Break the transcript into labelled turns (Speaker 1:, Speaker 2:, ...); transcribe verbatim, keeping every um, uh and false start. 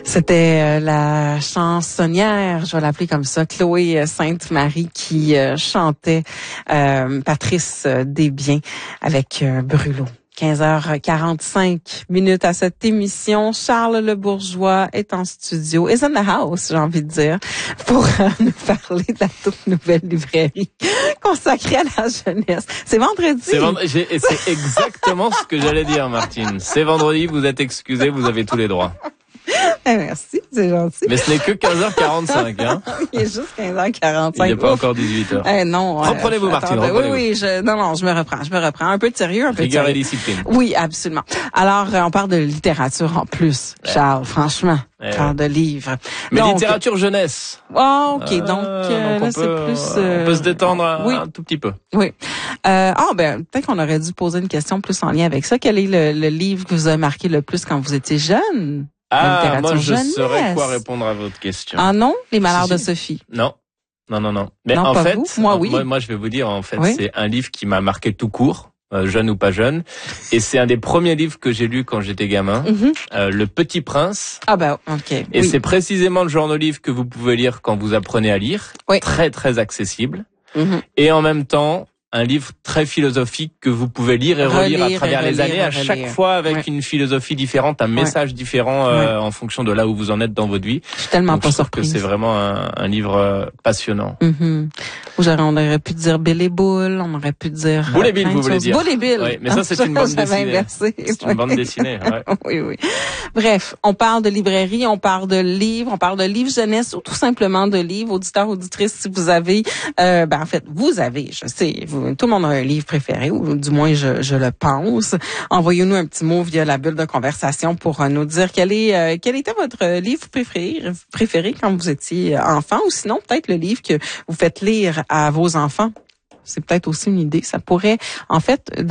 Speaker 1: C'était la chansonnière, je vais l'appeler comme ça, Chloé Sainte-Marie, qui euh, chantait euh, Patrice Desbiens avec euh, Brûlot. quinze heures quarante-cinq minutes à cette émission. Charles Le Bourgeois est en studio, is in the house, j'ai envie de dire, pour euh, nous parler de la toute nouvelle librairie consacrée à la jeunesse. C'est vendredi.
Speaker 2: C'est, vend... J'ai... c'est exactement ce que j'allais dire, Martine. C'est vendredi, vous êtes excusés, vous avez tous les droits.
Speaker 1: Eh, merci, c'est gentil.
Speaker 2: Mais ce n'est que quinze heures quarante-cinq, hein.
Speaker 1: Il est juste quinze heures quarante-cinq.
Speaker 2: Il n'est pas encore dix-huit heures.
Speaker 1: Eh non.
Speaker 2: Reprenez-vous,
Speaker 1: euh,
Speaker 2: Martine,
Speaker 1: attendez,
Speaker 2: reprenez-vous.
Speaker 1: Oui, oui, je, non, non, je me reprends, je me reprends. Un peu de sérieux, un peu
Speaker 2: Rigueur
Speaker 1: de sérieux.
Speaker 2: et discipline.
Speaker 1: Oui, absolument. Alors, euh, on parle de littérature en plus, ouais. Charles, franchement.
Speaker 2: Ouais.
Speaker 1: On parle de livres.
Speaker 2: Mais
Speaker 1: donc,
Speaker 2: littérature jeunesse.
Speaker 1: Oh, ok,
Speaker 2: euh,
Speaker 1: donc, euh,
Speaker 2: donc
Speaker 1: là,
Speaker 2: on peut,
Speaker 1: c'est plus... Euh,
Speaker 2: on peut se détendre un,
Speaker 1: oui.
Speaker 2: un tout petit peu.
Speaker 1: Oui. Euh, ah, ben, peut-être qu'on aurait dû poser une question plus en lien avec ça. Quel est le, le livre que vous a marqué le plus quand vous étiez jeune?
Speaker 2: Ah, moi, je
Speaker 1: jeunesse.
Speaker 2: saurais quoi répondre à votre question.
Speaker 1: Ah non? Les Malheurs
Speaker 2: si,
Speaker 1: de
Speaker 2: si.
Speaker 1: Sophie.
Speaker 2: Non. Non, non, non. Mais
Speaker 1: non,
Speaker 2: en
Speaker 1: pas
Speaker 2: fait,
Speaker 1: vous? Moi, oui.
Speaker 2: Moi, moi, je vais vous dire, en fait,
Speaker 1: oui.
Speaker 2: c'est un livre qui m'a marqué tout court, euh, jeune ou pas jeune. Et c'est un des premiers livres que j'ai lu quand j'étais gamin. Mm-hmm. Euh, Le Petit Prince.
Speaker 1: Ah ben, ok.
Speaker 2: Et
Speaker 1: oui.
Speaker 2: c'est précisément le genre de livre que vous pouvez lire quand vous apprenez à lire.
Speaker 1: Oui.
Speaker 2: Très, très accessible.
Speaker 1: Mm-hmm.
Speaker 2: Et en même temps, un livre très philosophique que vous pouvez lire et relire
Speaker 1: relire
Speaker 2: à travers
Speaker 1: relire,
Speaker 2: les années, à chaque
Speaker 1: relire.
Speaker 2: fois avec
Speaker 1: ouais.
Speaker 2: une philosophie différente, un message ouais. différent euh, ouais. en fonction de là où vous en êtes dans votre vie.
Speaker 1: Je suis tellement
Speaker 2: Donc,
Speaker 1: pas
Speaker 2: je trouve
Speaker 1: surprise.
Speaker 2: que c'est vraiment un, un livre euh, passionnant.
Speaker 1: Mm-hmm. On aurait pu dire Bill et Boule, on aurait pu dire...
Speaker 2: Boule et Bill, vous voulez dire.
Speaker 1: Boule et Bill.
Speaker 2: Oui, mais ça, c'est une bande dessinée.
Speaker 1: Inversé.
Speaker 2: C'est une bande dessinée, ouais.
Speaker 1: Oui, oui. Bref, on parle de librairie, on parle de livres, on parle de livres jeunesse ou tout simplement de livres. Auditeurs, auditrices, si vous avez... Euh, ben en fait, vous avez, je sais, vous, tout le monde a un livre préféré, ou du moins, je, je le pense. Envoyez-nous un petit mot via la bulle de conversation pour euh, nous dire quel est euh, quel était votre livre préféré, préféré quand vous étiez enfant, ou sinon, peut-être le livre que vous faites lire à vos enfants. C'est peut-être aussi une idée. Ça pourrait, en fait,